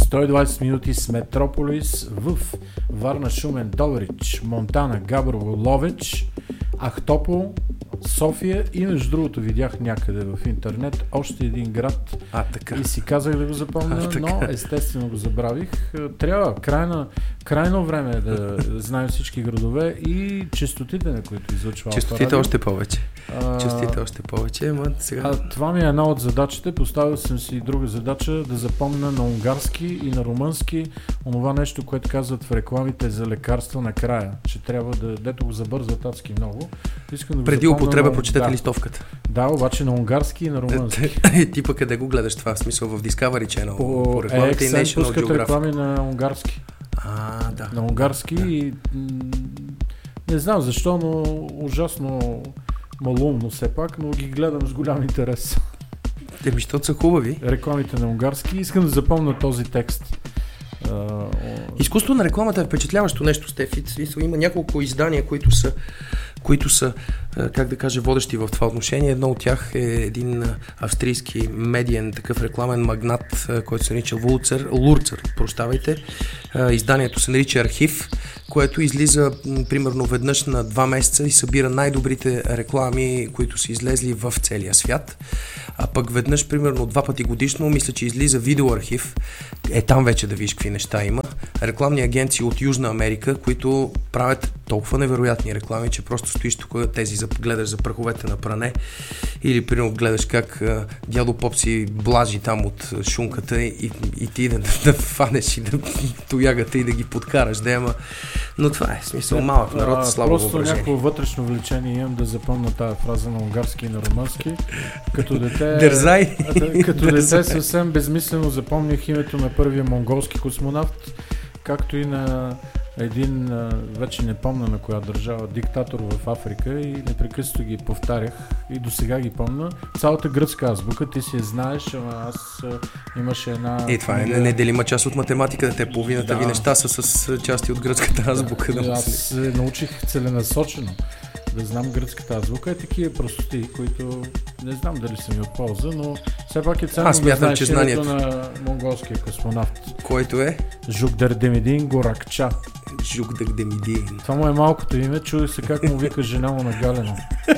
120 минути с Метрополис в Варна, Шумен, Добрич, Монтана, Габрово, Ловеч, Ахтопол, София и между другото видях някъде в интернет още един град и си казах да го запомня, но естествено го забравих. Трябва крайно време да знаем всички градове и честотите, на които излъчва Честотите още повече. Сега... това ми е една от задачите. Поставил съм си друга задача да запомня на унгарски и на румънски онова нещо, което казват в рекламите за лекарства накрая, че трябва да, дето го забързват адски много. Искам да преди употреба прочетете листовката. Да, обаче на унгарски и на румънски. Ти пък къде го гледаш това? В смисъл в Discovery Channel? По рекламите и National пускат реклами на унгарски. Да. На унгарски и не знам защо, но ужасно малумно все пак, но ги гледам с голям интерес. Защото са хубави. Рекламите на унгарски. Искам да запомня този текст. Изкуството на рекламата е впечатляващо нещо, Стефи. Има няколко издания, които са, как да кажа, водещи в това отношение. Едно от тях е един австрийски медиен такъв рекламен магнат, който се нарича Лурцер. Изданието се нарича Архив, което излиза примерно веднъж на 2 месеца и събира най-добрите реклами, които са излезли в целия свят. А пък веднъж, примерно 2 пъти годишно, мисля, че излиза видеоархив. Там вече да видиш какви неща има. Рекламни агенции от Южна Америка, които правят толкова невероятни реклами, че просто стоиш тук, гледаш за праховете на пране или примерно гледаш как дядо Поп си блажи там от шунката и ти да фанеш и да тоягате и да ги подкараш. Но това е смисъл малък народ, слабо въображение. Просто някакво вътрешно влечение имам да запомня тази фраза на унгарски и на румънски. Като дете, дете съвсем безмислено запомних името на първия монголски космонавт, както и на един, вече не помня на коя държава, диктатор в Африка, и непрекъснато ги повтарях и до сега ги помня. Цялата гръцка азбука, ти си я знаеш, ама аз имаше една... Това е неделима част от математиката, половината ви неща са с части от гръцката азбука. Аз се научих целенасочено да знам гръцката азбука, такива простоти, които не знам дали са ми от полза, но все пак е ценно да знаеш името на монголския космонавт. Който е? Жугдердемидин Горакча. Жугдердемидин. Това му е малкото име, чудих се как му вика жена му на Галена.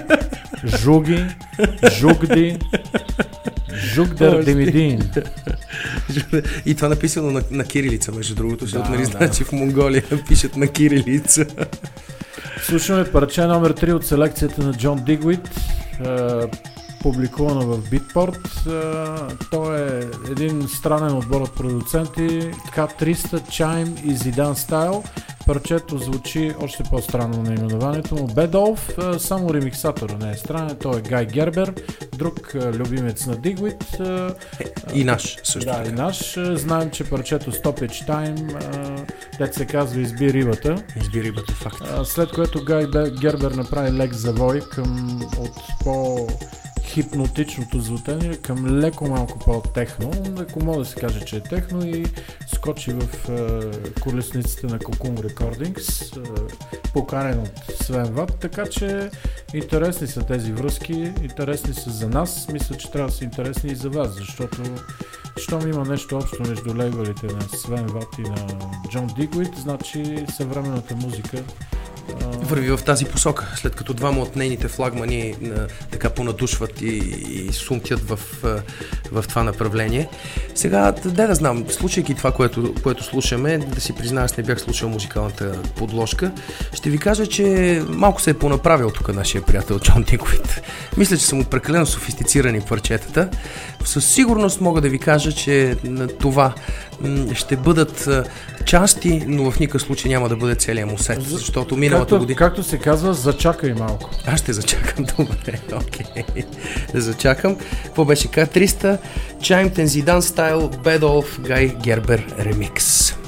Жугдердемидин. И това написано на кирилица, между другото, защото нали знаеш, че в Монголия пишат на кирилица. Слушаме парче номер 3 от селекцията на Джон Дигуит, публикувано в Beatport. Той е един странен отбор от продуценти, K300, Chime и Zidane Style. Парчето звучи още по-странно на именованието му. Бедолф, само ремиксатора не е странен, той е Гай Гербер, друг любимец на Дигуит. И наш също. Да, и наш. Знаем, че парчето Stoppage Time, дет се казва Изби рибата. Изби рибата, факт. След което Гай Гербер направи лек завой от хипнотичното звучение към леко малко по-техно, ако мога да се каже, че е техно, и скочи в колесниците на Cocoon Recordings, поканен от Свен Ват, така че интересни са тези връзки, интересни са за нас, мисля, че трябва да са интересни и за вас, защото щом има нещо общо между лейбълите на Свен Ват и на Джон Дигуит, значи съвременната музика върви в тази посока, след като двама от нейните флагмани така понадушват и сумтят в това направление. Сега, да знам, слушайки това, което слушаме, да си призная, аз не бях слушал музикалната подложка, ще ви кажа, че малко се е понаправил тук нашия приятел Джон Дигуит. Мисля, че са му прекалено софистицирани парчетата. Със сигурност мога да ви кажа, че това ще бъдат части, но в никакъв случай няма да бъде целият му сет, защото миналата година... Както се казва, зачакай малко. Аз ще зачакам, добре, окей. Да зачакам. Какво беше? K300, Chime, Zidane Style, Bed of Guy Gerber Remix.